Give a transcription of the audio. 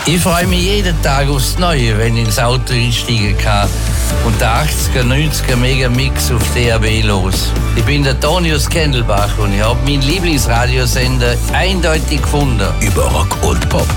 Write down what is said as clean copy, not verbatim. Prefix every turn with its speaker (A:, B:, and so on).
A: Ich freue mich jeden Tag aufs Neue, wenn ich ins Auto einsteigen kann und der 80er, 90er Megamix auf DAB los. Ich bin der Tonius Kendelbach und ich habe meinen Lieblingsradiosender eindeutig gefunden.
B: Über Rock und Pop